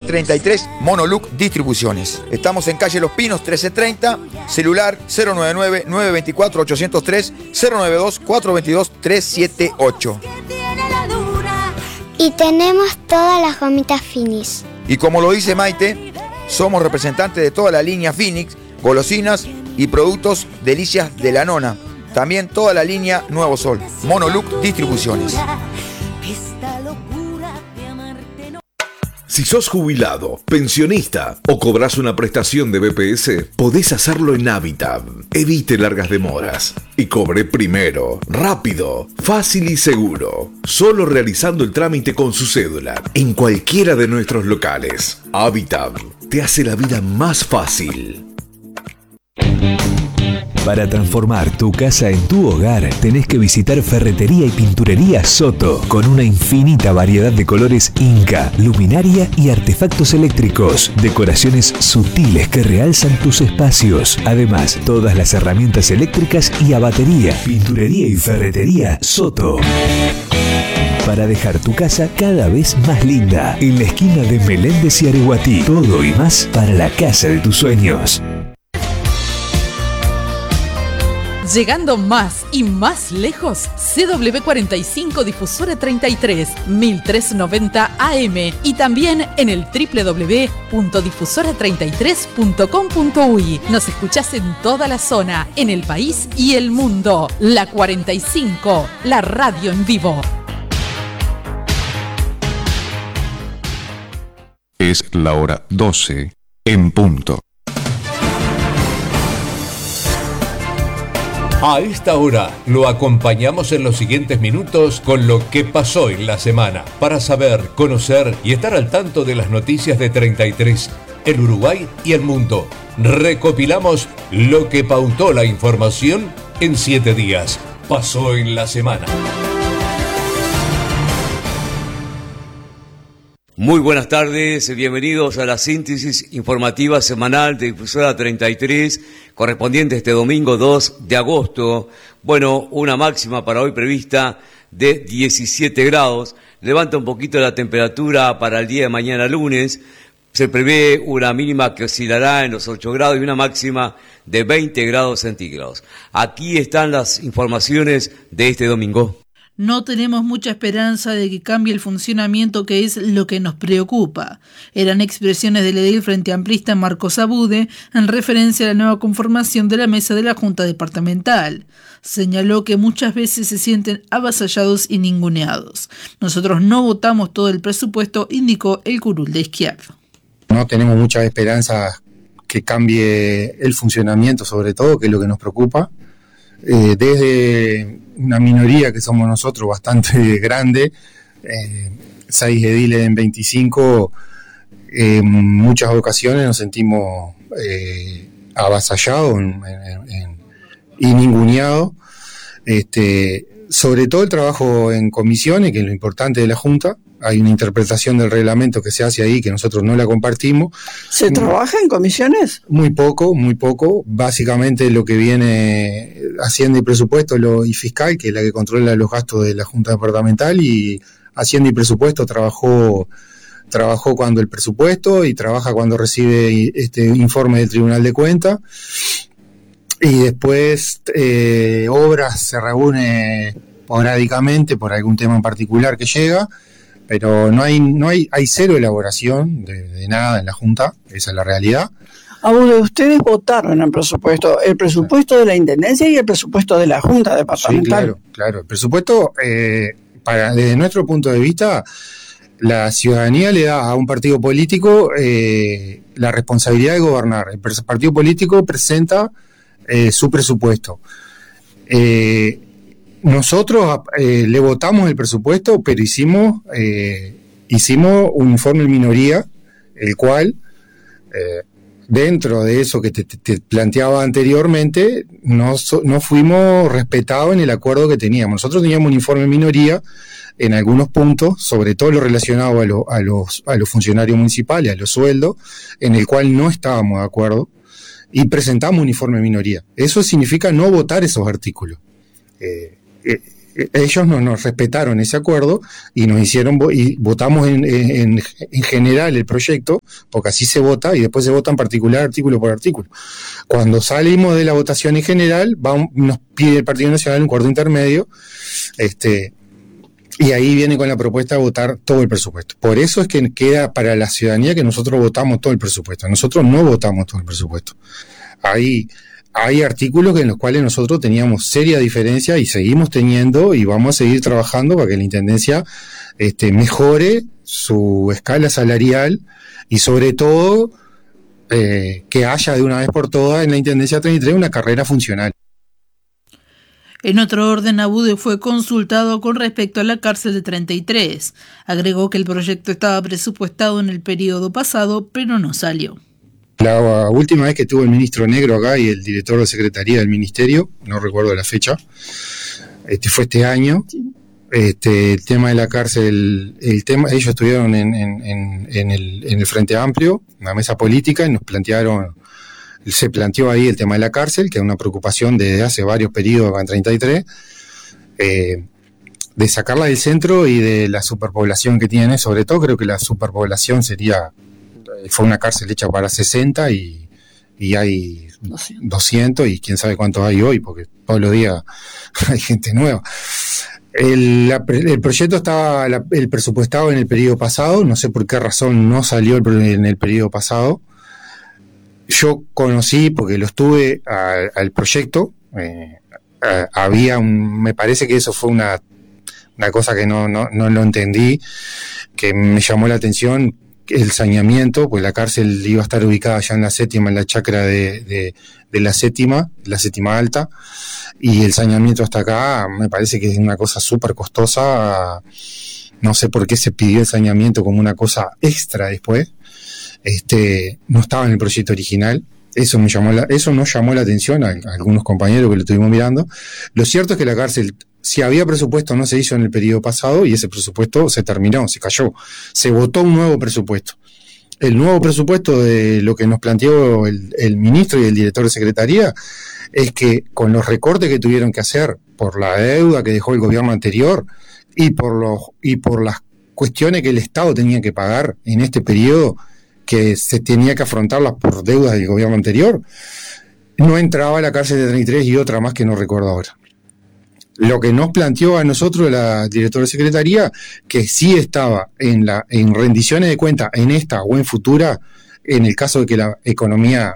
33, Monoluc Distribuciones. Estamos en calle Los Pinos 1330, celular 099-924-803, 092-422-378. Y tenemos todas las gomitas Finis. Y como lo dice Maite, somos representantes de toda la línea Phoenix, golosinas y productos Delicias de la Nona. También toda la línea Nuevo Sol. Monoluc Distribuciones. Si sos jubilado, pensionista o cobras una prestación de BPS, podés hacerlo en Habitat. Evite largas demoras y cobre primero, rápido, fácil y seguro. Solo realizando el trámite con su cédula en cualquiera de nuestros locales. Habitat te hace la vida más fácil. Para transformar tu casa en tu hogar, tenés que visitar Ferretería y Pinturería Soto, con una infinita variedad de colores Inca, luminaria y artefactos eléctricos, decoraciones sutiles que realzan tus espacios. Además, todas las herramientas eléctricas y a batería. Pinturería y Ferretería Soto. Para dejar tu casa cada vez más linda, en la esquina de Meléndez y Areguatí. Todo y más para la casa de tus sueños. Llegando más y más lejos, CW45 Difusora 33, 1390 AM y también en el www.difusora33.com.uy. Nos escuchás en toda la zona, en el país y el mundo. La 45, la radio en vivo. Es la hora 12 en punto. A esta hora lo acompañamos en los siguientes minutos con lo que pasó en la semana, para saber, conocer y estar al tanto de las noticias de 33, el Uruguay y el mundo. Recopilamos lo que pautó la información en 7 días. Pasó en la semana. Muy buenas tardes, bienvenidos a la síntesis informativa semanal de Difusora 33, correspondiente este domingo 2 de agosto. Bueno, una máxima para hoy prevista de 17 grados. Levanta un poquito la temperatura para el día de mañana lunes. Se prevé una mínima que oscilará en los 8 grados y una máxima de 20 grados centígrados. Aquí están las informaciones de este domingo. No tenemos mucha esperanza de que cambie el funcionamiento, que es lo que nos preocupa. Eran expresiones del edil Frente Amplista Marcos Abude en referencia a la nueva conformación de la mesa de la Junta Departamental. Señaló que muchas veces se sienten avasallados y ninguneados. Nosotros no votamos todo el presupuesto, indicó el curul de izquierda. No tenemos muchas esperanzas que cambie el funcionamiento, sobre todo, que es lo que nos preocupa. Desde una minoría que somos nosotros bastante grande, 6 ediles en 25, en muchas ocasiones nos sentimos avasallados y ninguneados, sobre todo el trabajo en comisiones, que es lo importante de la Junta. Hay una interpretación del reglamento que se hace ahí que nosotros no la compartimos. ¿Se trabaja en comisiones? Muy poco. Básicamente lo que viene Hacienda y Presupuesto y Fiscal, que es la que controla los gastos de la Junta Departamental, y Hacienda y Presupuesto trabajó cuando el presupuesto y trabaja cuando recibe este informe del Tribunal de Cuentas. Y después Obras se reúne esporádicamente por algún tema en particular que llega, pero hay cero elaboración de nada en la Junta, esa es la realidad. Abude, ustedes votaron el presupuesto de la Intendencia y el presupuesto de la Junta Departamental. Sí, claro. El presupuesto, desde nuestro punto de vista, la ciudadanía le da a un partido político la responsabilidad de gobernar. El partido político presenta su presupuesto. Nosotros le votamos el presupuesto, pero hicimos un informe en minoría, el cual, dentro de eso que te planteaba anteriormente, no fuimos respetados en el acuerdo que teníamos. Nosotros teníamos un informe en minoría en algunos puntos, sobre todo lo relacionado a los funcionarios municipales, a los sueldos, en el cual no estábamos de acuerdo, y presentamos un informe en minoría. Eso significa no votar esos artículos. Ellos no nos respetaron ese acuerdo y nos hicieron y votamos en general el proyecto, porque así se vota y después se vota en particular artículo por artículo. Cuando salimos de la votación en general, nos pide el Partido Nacional un acuerdo intermedio, y ahí viene con la propuesta de votar todo el presupuesto. Por eso es que queda para la ciudadanía que nosotros votamos todo el presupuesto. Nosotros no votamos todo el presupuesto. Hay artículos en los cuales nosotros teníamos seria diferencia y seguimos teniendo, y vamos a seguir trabajando para que la Intendencia mejore su escala salarial y sobre todo que haya de una vez por todas en la Intendencia 33 una carrera funcional. En otro orden, Abude fue consultado con respecto a la cárcel de 33. Agregó que el proyecto estaba presupuestado en el periodo pasado, pero no salió. La última vez que tuvo el ministro Negro acá y el director de Secretaría del Ministerio, no recuerdo la fecha, fue este año. El tema de la cárcel, ellos estuvieron en el Frente Amplio, una mesa política, y se planteó ahí el tema de la cárcel, que es una preocupación desde hace varios periodos en 33, de sacarla del centro y de la superpoblación que tiene. Sobre todo creo que la superpoblación fue una cárcel hecha para 60 y hay 200 y quién sabe cuántos hay hoy, porque todos los días hay gente nueva. El proyecto estaba el presupuestado en el periodo pasado, no sé por qué razón no salió en el periodo pasado. Yo conocí, porque lo estuve al proyecto, me parece que eso fue una cosa que no lo entendí, que me llamó la atención, el saneamiento, pues la cárcel iba a estar ubicada ya en la séptima, en la chacra de la séptima alta, y el saneamiento hasta acá me parece que es una cosa súper costosa. No sé por qué se pidió el saneamiento como una cosa extra después. No estaba en el proyecto original. Eso nos llamó la atención a algunos compañeros que lo estuvimos mirando. Lo cierto es que la cárcel, si había presupuesto, no se hizo en el periodo pasado, y ese presupuesto se terminó, se cayó. Se votó un nuevo presupuesto. El nuevo presupuesto de lo que nos planteó el ministro y el director de Secretaría es que con los recortes que tuvieron que hacer por la deuda que dejó el gobierno anterior y por las cuestiones que el Estado tenía que pagar en este periodo, que se tenía que afrontarlas por deudas del gobierno anterior, no entraba la cárcel de 33 y otra más que no recuerdo ahora. Lo que nos planteó a nosotros la directora de Secretaría, que sí estaba en rendiciones de cuenta en esta o en futura, en el caso de que la economía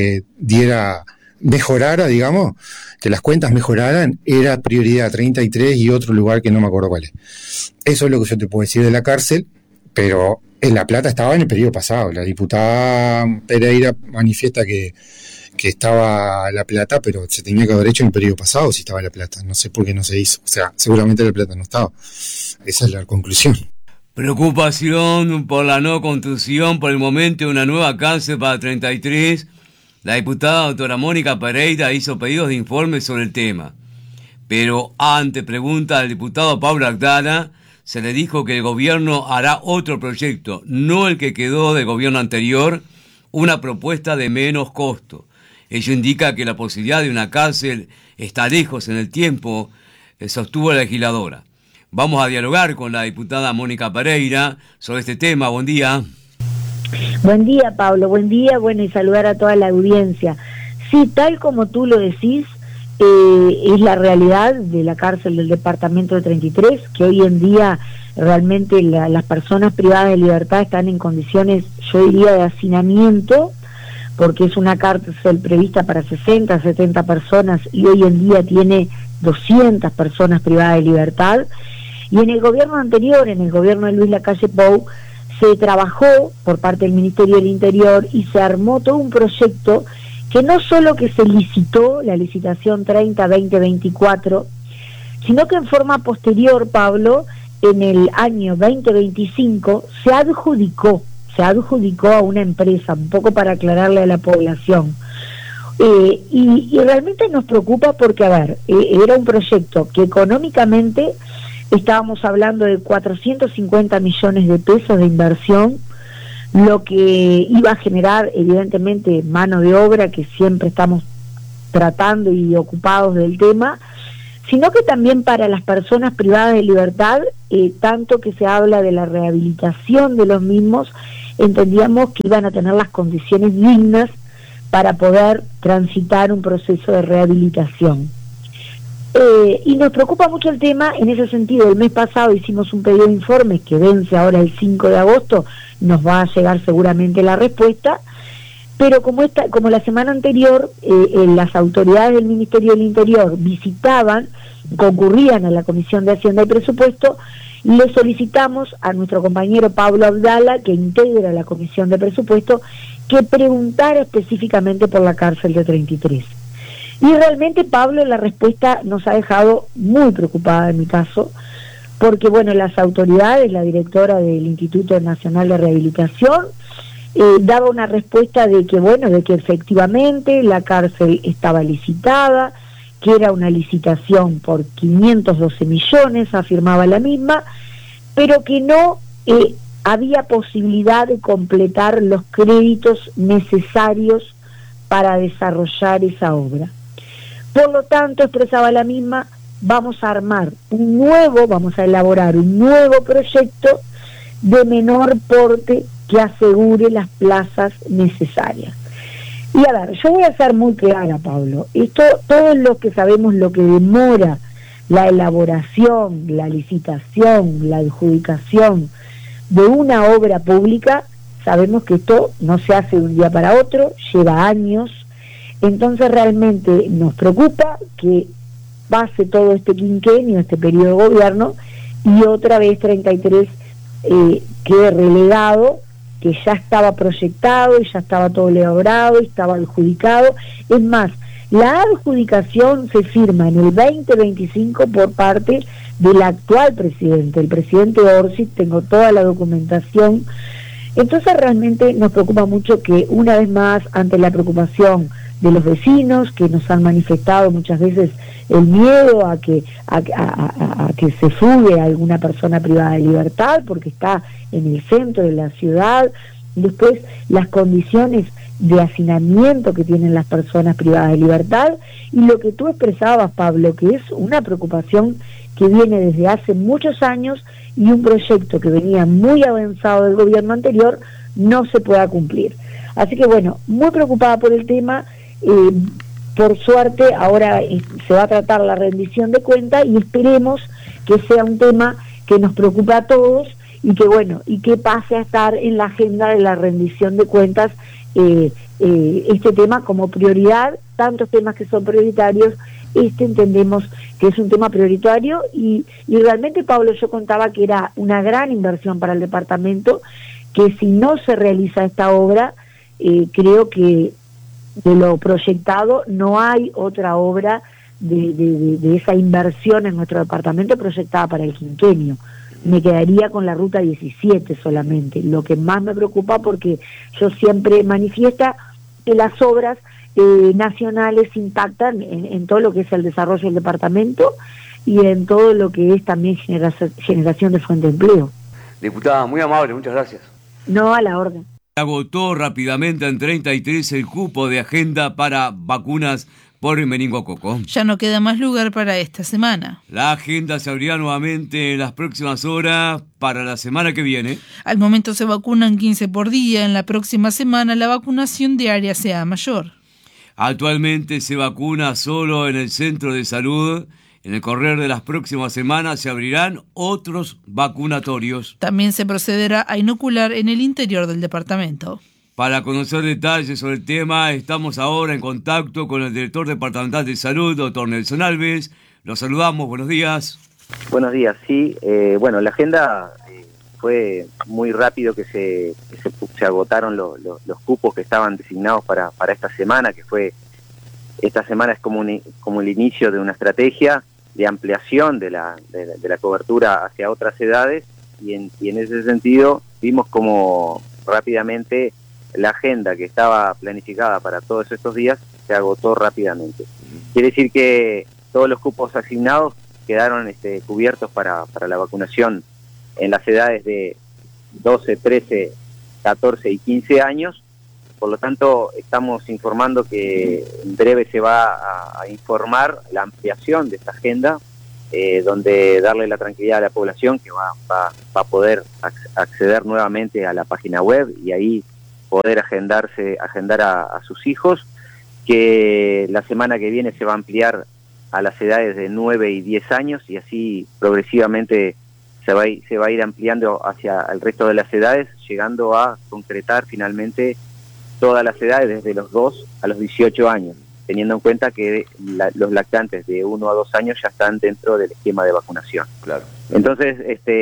mejorara, digamos, que las cuentas mejoraran, era prioridad 33 y otro lugar que no me acuerdo cuál es. Eso es lo que yo te puedo decir de la cárcel, pero en La Plata estaba en el periodo pasado. La diputada Pereira manifiesta que estaba La Plata, pero se tenía que haber hecho en el periodo pasado si estaba La Plata. No sé por qué no se hizo. O sea, seguramente La Plata no estaba. Esa es la conclusión. Preocupación por la no construcción por el momento de una nueva cárcel para 33. La diputada doctora Mónica Pereira hizo pedidos de informes sobre el tema. Pero ante pregunta del diputado Pablo Agdala, se le dijo que el gobierno hará otro proyecto, no el que quedó del gobierno anterior, una propuesta de menos costo. Ello indica que la posibilidad de una cárcel está lejos en el tiempo, sostuvo la legisladora. Vamos a dialogar con la diputada Mónica Pereira sobre este tema. Buen día. Buen día, Pablo. Buen día. Bueno, y saludar a toda la audiencia. Sí, tal como tú lo decís, es la realidad de la cárcel del departamento de 33, que hoy en día realmente las personas privadas de libertad están en condiciones, yo diría, de hacinamiento, porque es una cárcel prevista para 60, 70 personas y hoy en día tiene 200 personas privadas de libertad. Y en el gobierno anterior, en el gobierno de Luis Lacalle Pou, se trabajó por parte del Ministerio del Interior y se armó todo un proyecto que no solo que se licitó, la licitación 30-2024, sino que en forma posterior, Pablo, en el año 2025, se adjudicó a una empresa, un poco para aclararle a la población. Y realmente nos preocupa porque, a ver, era un proyecto que económicamente estábamos hablando de 450 millones de pesos de inversión, lo que iba a generar evidentemente mano de obra, que siempre estamos tratando y ocupados del tema, sino que también para las personas privadas de libertad, tanto que se habla de la rehabilitación de los mismos entendíamos que iban a tener las condiciones dignas para poder transitar un proceso de rehabilitación. Y nos preocupa mucho el tema en ese sentido. El mes pasado hicimos un pedido de informes que vence ahora el 5 de agosto, nos va a llegar seguramente la respuesta, pero como la semana anterior las autoridades del Ministerio del Interior concurrían a la Comisión de Hacienda y Presupuesto, le solicitamos a nuestro compañero Pablo Abdala, que integra la Comisión de Presupuesto, que preguntara específicamente por la cárcel de 33. Y realmente, Pablo, la respuesta nos ha dejado muy preocupada en mi caso, porque bueno, las autoridades, la directora del Instituto Nacional de Rehabilitación, daba una respuesta de que efectivamente la cárcel estaba licitada, que era una licitación por 512 millones, afirmaba la misma, pero que no había posibilidad de completar los créditos necesarios para desarrollar esa obra. Por lo tanto, expresaba la misma, vamos a elaborar un nuevo proyecto de menor porte que asegure las plazas necesarias. Y a ver, yo voy a ser muy clara, Pablo. Todos los que sabemos lo que demora la elaboración, la licitación, la adjudicación de una obra pública, sabemos que esto no se hace de un día para otro, lleva años. Entonces realmente nos preocupa que pase todo este quinquenio, este periodo de gobierno, y otra vez 33 quede relegado, que ya estaba proyectado y ya estaba todo elaborado y estaba adjudicado. Es más, la adjudicación se firma en el 2025 por parte del actual presidente, el presidente Orsi. Tengo toda la documentación. Entonces realmente nos preocupa mucho que, una vez más, ante la preocupación de los vecinos que nos han manifestado muchas veces el miedo a que se fugue a alguna persona privada de libertad porque está en el centro de la ciudad, después las condiciones de hacinamiento que tienen las personas privadas de libertad, y lo que tú expresabas, Pablo, que es una preocupación que viene desde hace muchos años y un proyecto que venía muy avanzado del gobierno anterior no se pueda cumplir. Así que bueno, muy preocupada por el tema. Por suerte ahora se va a tratar la rendición de cuentas y esperemos que sea un tema que nos preocupe a todos y que pase a estar en la agenda de la rendición de cuentas este tema como prioridad. Tantos temas que son prioritarios, entendemos que es un tema prioritario y realmente, Pablo, yo contaba que era una gran inversión para el departamento, que si no se realiza esta obra, creo que de lo proyectado no hay otra obra de esa inversión en nuestro departamento proyectada para el quinquenio. Me quedaría con la ruta 17 solamente, lo que más me preocupa, porque yo siempre manifiesta que las obras nacionales impactan en todo lo que es el desarrollo del departamento y en todo lo que es también generación de fuente de empleo. Diputada, muy amable, muchas gracias. No, a la orden. Agotó rápidamente en 33 el cupo de agenda para vacunas por el meningococo. Ya no queda más lugar para esta semana. La agenda se abrirá nuevamente en las próximas horas para la semana que viene. Al momento se vacunan 15 por día. En la próxima semana la vacunación diaria sea mayor. Actualmente se vacuna solo en el centro de salud. En el correr de las próximas semanas se abrirán otros vacunatorios. También se procederá a inocular en el interior del departamento. Para conocer detalles sobre el tema, estamos ahora en contacto con el director departamental de salud, doctor Nelson Alves. Los saludamos, buenos días. Buenos días, sí. Bueno, la agenda fue muy rápido que se agotaron los cupos que estaban designados para esta semana, que fue... Esta semana es como el inicio de una estrategia de ampliación de la cobertura hacia otras edades y en ese sentido vimos como rápidamente la agenda que estaba planificada para todos estos días se agotó rápidamente. Quiere decir que todos los cupos asignados quedaron cubiertos para la vacunación en las edades de 12, 13, 14 y 15 años. Por lo tanto, estamos informando que en breve se va a informar la ampliación de esta agenda donde darle la tranquilidad a la población que va a poder acceder nuevamente a la página web y ahí poder agendar a sus hijos, que la semana que viene se va a ampliar a las edades de 9 y 10 años y así progresivamente se va a ir ampliando hacia el resto de las edades, llegando a concretar finalmente todas las edades desde los 2 a los 18 años, teniendo en cuenta que los lactantes de 1 a 2 años ya están dentro del esquema de vacunación. Claro. Entonces,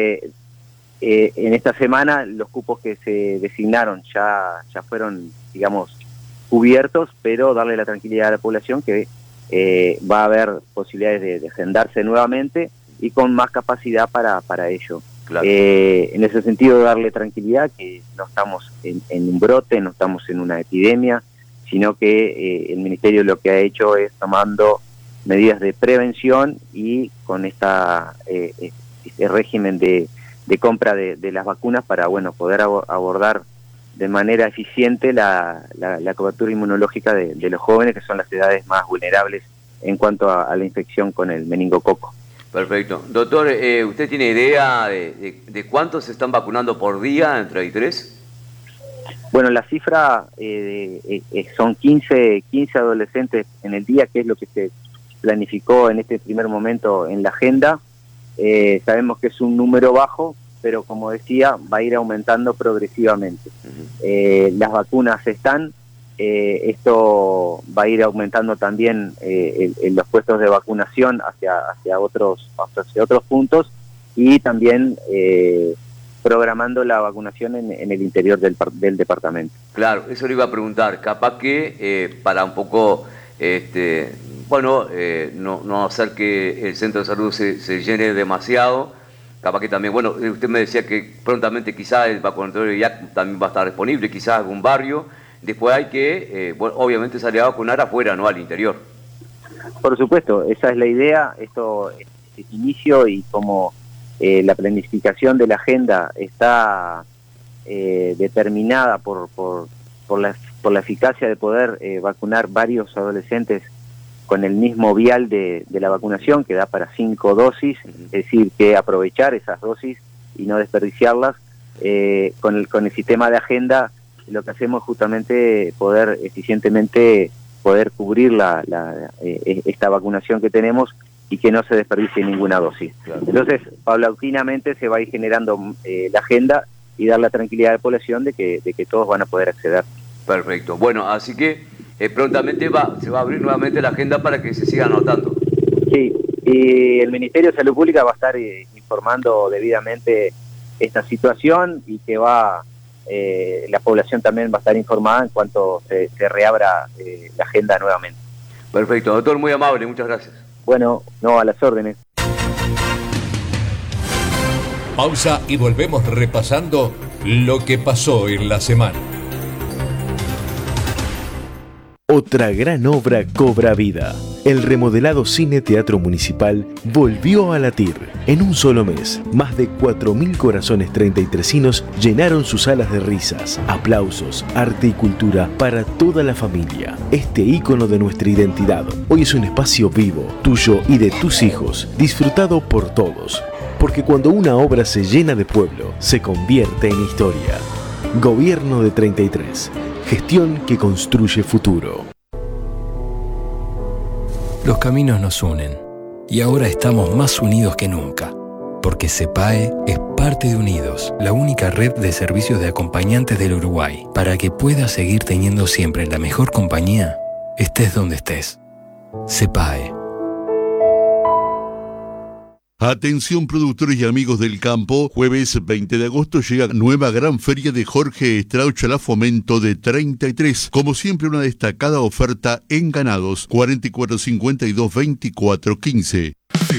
en esta semana los cupos que se designaron ya fueron, digamos, cubiertos, pero darle la tranquilidad a la población que va a haber posibilidades de agendarse nuevamente y con más capacidad para ello. Claro. En ese sentido, darle tranquilidad, que no estamos en un brote, no estamos en una epidemia, sino que el Ministerio lo que ha hecho es tomando medidas de prevención y con este régimen de compra de las vacunas para poder abordar de manera eficiente la cobertura inmunológica de los jóvenes, que son las edades más vulnerables en cuanto a la infección con el meningococo. Perfecto. Doctor, ¿usted tiene idea de cuántos se están vacunando por día en 33? Bueno, la cifra son 15 adolescentes en el día, que es lo que se planificó en este primer momento en la agenda. Sabemos que es un número bajo, pero como decía, va a ir aumentando progresivamente. Las vacunas están, esto va a ir aumentando también en los puestos de vacunación hacia otros puntos y también programando la vacunación en el interior del departamento. Claro, eso le iba a preguntar, capaz que para un poco, no hacer que el centro de salud se llene demasiado, capaz que también, usted me decía que prontamente quizás el vacunatorio ya también va a estar disponible, quizás algún barrio, después hay que, obviamente salir a vacunar afuera, no al interior. Por supuesto, esa es la idea, esto es inicio y como la planificación de la agenda está determinada por la eficacia de poder vacunar varios adolescentes con el mismo vial de la vacunación, que da para 5 dosis, es decir, que aprovechar esas dosis y no desperdiciarlas. Con el sistema de agenda, lo que hacemos es justamente poder eficientemente poder cubrir esta vacunación que tenemos y que no se desperdicie ninguna dosis. Claro. Entonces, paulatinamente se va a ir generando la agenda y dar la tranquilidad a la población de que todos van a poder acceder. Perfecto. Bueno, así que prontamente se va a abrir nuevamente la agenda para que se siga anotando. Sí, y el Ministerio de Salud Pública va a estar informando debidamente esta situación y que la población también va a estar informada en cuanto se reabra la agenda nuevamente. Perfecto, doctor, muy amable, muchas gracias. Bueno, a las órdenes. Pausa y volvemos repasando lo que pasó en la semana. Otra gran obra cobra vida. El remodelado Cine Teatro Municipal volvió a latir. En un solo mes, más de 4.000 corazones 33inos llenaron sus salas de risas, aplausos, arte y cultura para toda la familia. Este ícono de nuestra identidad hoy es un espacio vivo, tuyo y de tus hijos, disfrutado por todos. Porque cuando una obra se llena de pueblo, se convierte en historia. Gobierno de 33. Gestión que construye futuro. Los caminos nos unen y ahora estamos más unidos que nunca, porque CEPAE es parte de Unidos, la única red de servicios de acompañantes del Uruguay, para que puedas seguir teniendo siempre la mejor compañía, estés donde estés. CEPAE. Atención productores y amigos del campo, jueves 20 de agosto llega nueva gran feria de Jorge Strauchala Fomento de 33. Como siempre, una destacada oferta en ganados 44 52 24 15.